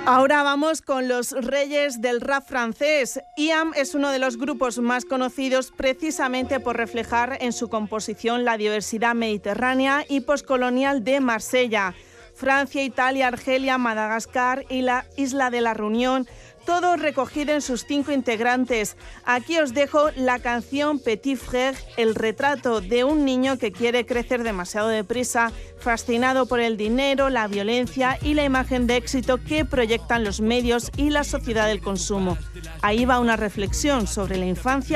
Ahora vamos con los reyes del rap francés. IAM es uno de los grupos más conocidos precisamente por reflejar en su composición la diversidad mediterránea y poscolonial de Marsella. Francia, Italia, Argelia, Madagascar y la isla de la Reunión, todo recogido en sus 5 integrantes. Aquí os dejo la canción Petit Frère, el retrato de un niño que quiere crecer demasiado deprisa, fascinado por el dinero, la violencia y la imagen de éxito que proyectan los medios y la sociedad del consumo. Ahí va una reflexión sobre la infancia